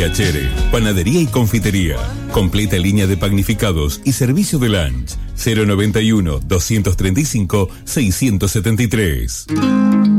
Piacere, panadería y confitería. Completa línea de panificados y servicio de lunch. 091 235 673.